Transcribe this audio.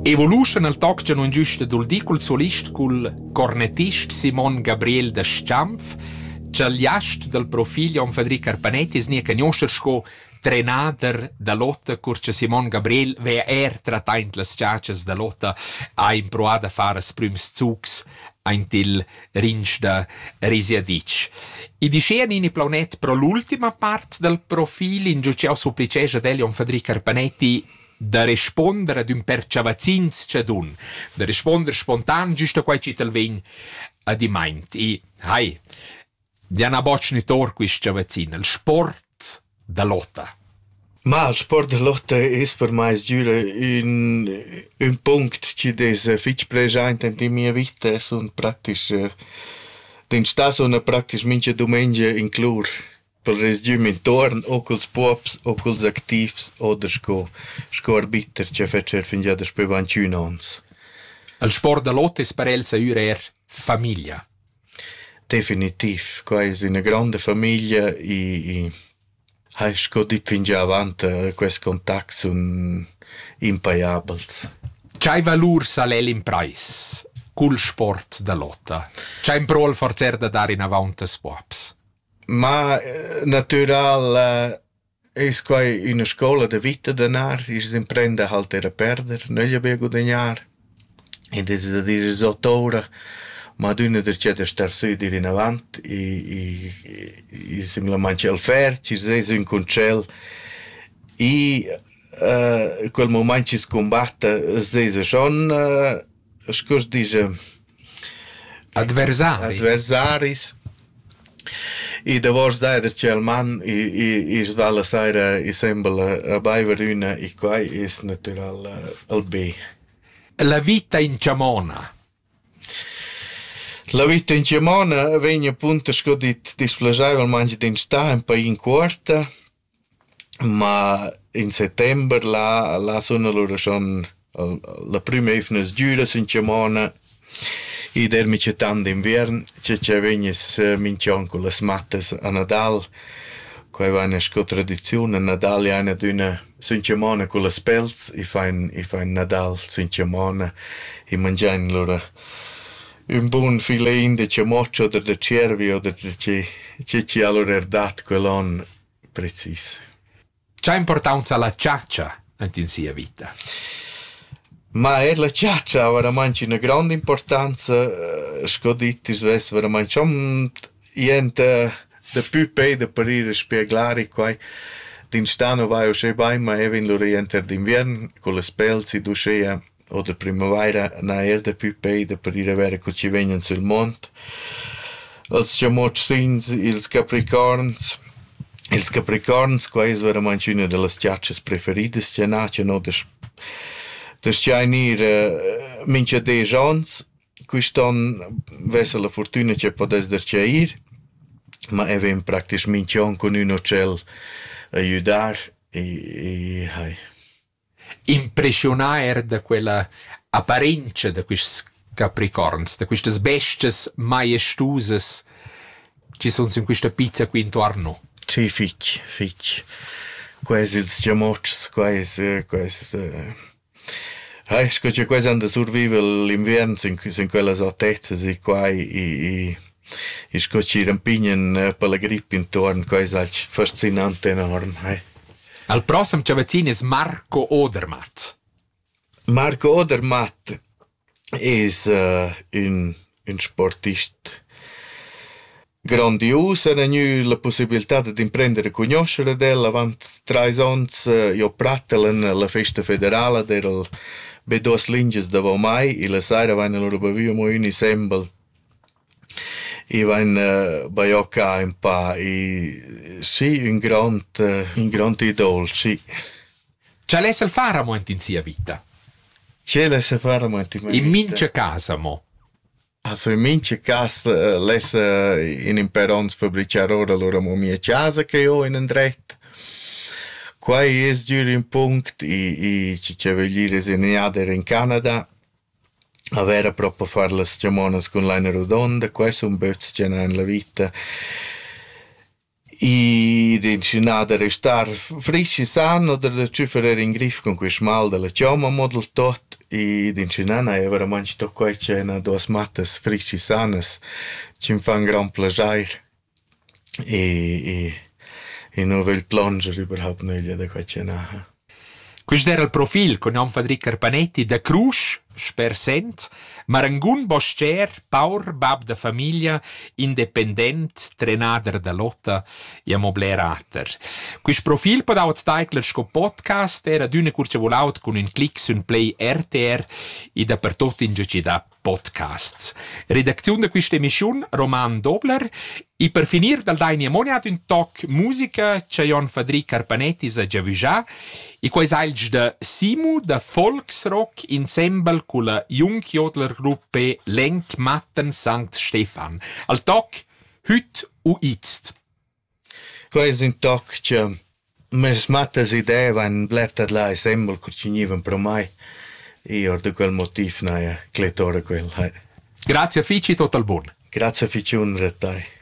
Evolution al toc c'è non giusto dul di cul solist cul cornetist Simon Gabriel de Schampf, c'è l'jast del profilo Federico Carpanetti snia cagnoscer sco trenader da lotta curce Simon Gabriel ve trattaint las ciacias da lotta ha improad a fare s prüms zugs aint il rinch da Risiadic. I dicean in i planet pro l'ultima part del profil in giuceo supplicesce delion Federico Carpanetti da rispondere ad un perciavazins c'adun, da rispondere spontan giusto quai citel vegn ad i meint. Hai, diana bocnitor quist ciavazin, il sport da lotta. Ma il sport da lotta è per me un punct che è fitch presente in mia vita, sono praktisch den sta sono praktisch minche domenica in clur per resgim in torn o culs puops o culs activs o da sco arbiter che fecer fin già da spe 21 ans. Il sport da lotta è per el sa famiglia. Definitiv, qua è una grande famiglia e hai scodit fin già avanti questi contatti sono impaiabili. C'hai valur salel in price cul sport da lotta? C'hai in prol forzer da dare in avanti swaps? Ma natural è qua una scuola di vita da nar, si imprende halt a perdere, non gli abbiamo guadagnar. Ed è da dire sottora, ma d'una der c'è da star su dir in avanti e semplicemente al fer, ci sei un concel e quel momento ci si combatte, sei schon scus dice adversaris e davos da der c'è il man e va la sera e sembra a baiveruna e qua è natural al B. La vita in Ciamona. La vita in Ciamona venne appunto scodit displagiavel mangi din sta un po' in quarta, ma in settembre la sono loro schon la prima efnes giuras in Ciamona e der mi c'è tant d'invern c'è vegnes mincion con las mattes a Nadal, qua va una sco tradizione Nadal è una d'una in Ciamona con las pelz e fa in Nadal in Ciamona e mangian loro un buon filein de ciamoccio oder de cervi oder de ci allora erdat quell'on precis. C'ha importanza la ciaccia in sia vita? Ma la ciaccia ha veramente una grande importanza, scoditis ves veramente niente de più pei de parire spieglare qua din stano vai o se bai ma even lo rienter d'invern con le spelzi ducea o de primavera na de più pei de per ir avere co ci vengono sul mont. Els ciamotsins, ils capricorns qua è veramente una delle ciacces preferides che nace no des sciainir mince 10 ans, quiston vesse la fortuna che podes der ceir, ma even praktisch mince on con un ocel aiudar e hai. Impressionar da quella apparenza da questi capricorns, da queste besties majestuoses ci sono in questa pizza qui intorno. Sì, fitch. Quasi il ciamots, quasi c'è quasi andare a sopravvivere l'inverno in quelle altezze e qua e ci rampignan per la grippe intorno, quasi è fascinante enorme. Al prossimo ciavazzino è Marco Odermatt. Marco Odermatt è un sportista grandios, ha la possibilità di imprendere a conoscere della avanti 3 anni io prattelen la festa federale del B2 linges da mai e la sera vanno loro beviamo un ensemble e vanno baiocca un po' e sì un grande idol sì. C'è l'essere fare in sia vita? C'è l'essere fare in sia vita? In mince casa mo? Also in mince casa l'essere in imperons fabbricare ora loro mia casa che ho in andret. Qua è giù un punto e ci c'è venire in Canada avere proprio fare le chiamonas con l'ina rotonda, qua sono bozzi che nella vita e di restare freschi sano da ci fare in griff con quel mal della chiama model tot I d'incinana è veramente tocco c'è una dos mattes frisci sanas ci fa un gran plaisir e non vil plonger überhaupt nöglia da qua c'è na. Questo era il profil con Jan Fadric Carpanetti da Cruz, spersent, Marangun Boscher, Paur, bab de famiglia, independent, trenader da lotta e amoblerater. Questo profil pot auch steigler sco podcast era d'una curce volaut con un clic sun play RTR e dappertut in da podcasts. Redazione di questa emissione Roman Dobler e per finire dal daini amoniat un toc musica c'è Jan Fadric Carpanetti sa già e quais ailgi de Simu da Volksrock ensemble con la Jungjodler Gruppe Lenk Matten St. Stefan. Al toc hüt u itzt. Quais un toc c'è mes mattes idee van blertat la ensemble cur ci niven pro mai. E or de quel motiv naia cletore quel. Grazie a Fici, tot al buon. Grazie a Fici un retai.